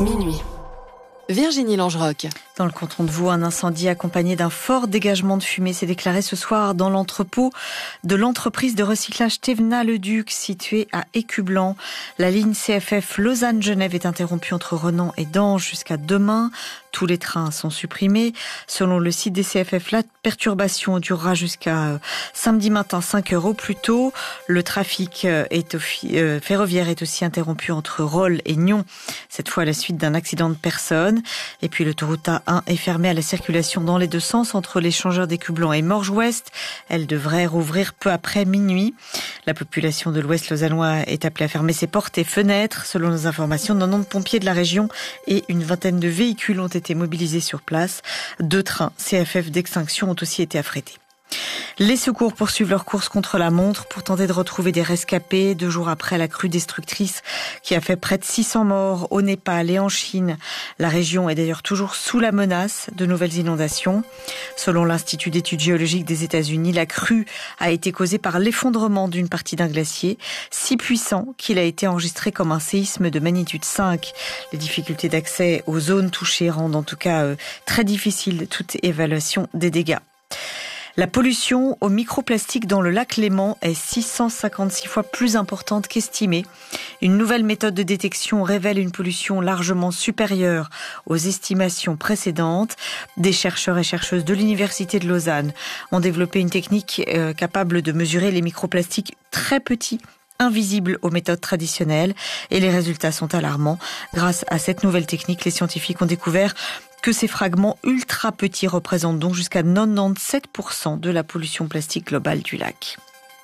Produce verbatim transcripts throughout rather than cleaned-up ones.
Minuit. Virginie Langeroc. Dans le canton de Vaud, un incendie accompagné d'un fort dégagement de fumée s'est déclaré ce soir dans l'entrepôt de l'entreprise de recyclage Thévenat-le-Duc, située à Écublanc. La ligne C F F Lausanne-Genève est interrompue entre Renan et Dange jusqu'à demain. Tous les trains sont supprimés. Selon le site des C F F, la perturbation durera jusqu'à samedi matin cinq heures au plus tôt. Le trafic est offi- euh, ferroviaire est aussi interrompu entre Rolle et Nyon, cette fois à la suite d'un accident de personne. Et puis l'autoroute A un est fermée à la circulation dans les deux sens entre l'échangeur d'Écublanc et Morges-Ouest. Elle devrait rouvrir peu après minuit. La population de l'Ouest lausannois est appelée à fermer ses portes et fenêtres. Selon nos informations, quatre-vingt-dix pompiers de la région et une vingtaine de véhicules ont été mobilisés sur place. Deux trains C F F d'extinction ont aussi été affrétés. Les secours poursuivent leur course contre la montre pour tenter de retrouver des rescapés deux jours après la crue destructrice qui a fait près de six cents morts au Népal et en Chine. La région est d'ailleurs toujours sous la menace de nouvelles inondations. Selon l'Institut d'études géologiques des États-Unis, la crue a été causée par l'effondrement d'une partie d'un glacier si puissant qu'il a été enregistré comme un séisme de magnitude cinq. Les difficultés d'accès aux zones touchées rendent en tout cas euh, très difficile toute évaluation des dégâts. La pollution au microplastique dans le lac Léman est six cent cinquante-six fois plus importante qu'estimée. Une nouvelle méthode de détection révèle une pollution largement supérieure aux estimations précédentes. Des chercheurs et chercheuses de l'Université de Lausanne ont développé une technique euh, capable de mesurer les microplastiques très petits, invisibles aux méthodes traditionnelles, et les résultats sont alarmants. Grâce à cette nouvelle technique, les scientifiques ont découvert que ces fragments ultra petits représentent donc jusqu'à quatre-vingt-dix-sept pour cent de la pollution plastique globale du lac.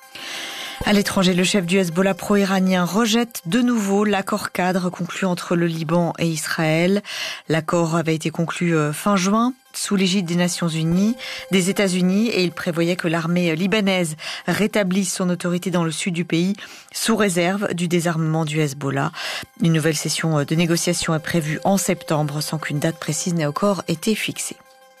À l'étranger, le chef du Hezbollah pro-iranien rejette de nouveau l'accord cadre conclu entre le Liban et Israël. L'accord avait été conclu fin juin sous l'égide des Nations Unies, des États-Unis, et il prévoyait que l'armée libanaise rétablisse son autorité dans le sud du pays sous réserve du désarmement du Hezbollah. Une nouvelle session de négociation est prévue en septembre sans qu'une date précise n'ait encore été fixée.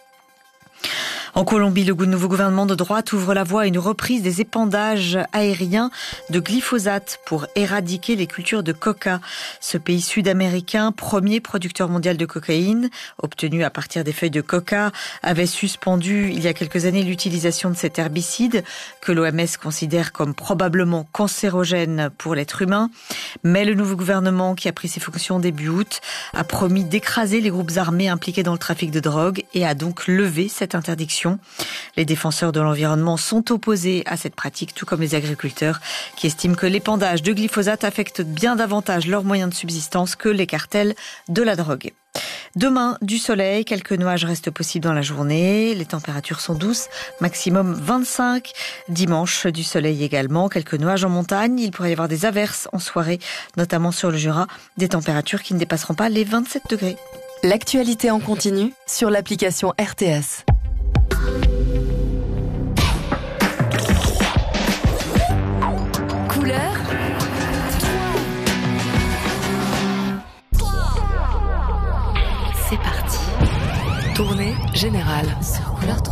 En Colombie, le nouveau gouvernement de droite ouvre la voie à une reprise des épandages aériens de glyphosate pour éradiquer les cultures de coca. Ce pays sud-américain, premier producteur mondial de cocaïne, obtenu à partir des feuilles de coca, avait suspendu il y a quelques années l'utilisation de cet herbicide que l'O M S considère comme probablement cancérogène pour l'être humain. Mais le nouveau gouvernement, qui a pris ses fonctions début août, a promis d'écraser les groupes armés impliqués dans le trafic de drogue et a donc levé cette interdiction. Les défenseurs de l'environnement sont opposés à cette pratique, tout comme les agriculteurs qui estiment que l'épandage de glyphosate affecte bien davantage leurs moyens de subsistance que les cartels de la drogue. Demain, du soleil, quelques nuages restent possibles dans la journée. Les températures sont douces, maximum vingt-cinq. Dimanche, du soleil également, quelques nuages en montagne. Il pourrait y avoir des averses en soirée, notamment sur le Jura, des températures qui ne dépasseront pas les vingt-sept degrés. L'actualité en continu sur l'application R T S. Couleur C'est parti. Tournée générale sur Couleur trois.